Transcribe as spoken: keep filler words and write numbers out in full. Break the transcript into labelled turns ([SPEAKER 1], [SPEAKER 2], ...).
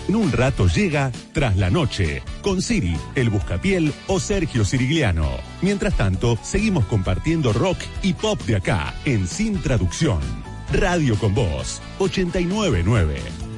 [SPEAKER 1] En un rato llega Tras la Noche, con Siri, el Buscapiel o Sergio Sirigliano. Mientras tanto, seguimos compartiendo rock y pop de acá, en Sin Traducción. Radio con Voz, ochenta y nueve punto nueve.